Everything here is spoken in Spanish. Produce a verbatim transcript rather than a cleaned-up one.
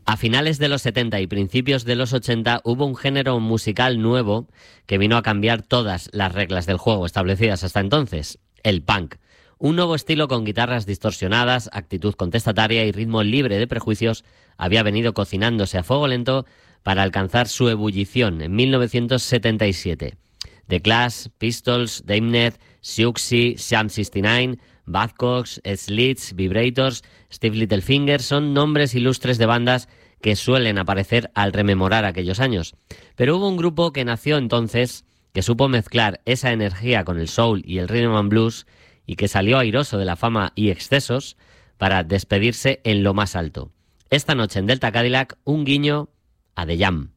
A finales de los setenta y principios de los ochenta hubo un género musical nuevo que vino a cambiar todas las reglas del juego establecidas hasta entonces, el punk. Un nuevo estilo con guitarras distorsionadas, actitud contestataria y ritmo libre de prejuicios había venido cocinándose a fuego lento para alcanzar su ebullición en mil novecientos setenta y siete. The Clash, Pistols, Damned, Siouxsie, Sham sesenta y nueve, Buzzcocks, Slits, Vibrators, Steve Littlefinger son nombres ilustres de bandas que suelen aparecer al rememorar aquellos años. Pero hubo un grupo que nació entonces, que supo mezclar esa energía con el soul y el rhythm and blues y que salió airoso de la fama y excesos para despedirse en lo más alto. Esta noche en Delta Cadillac, un guiño a The Jam.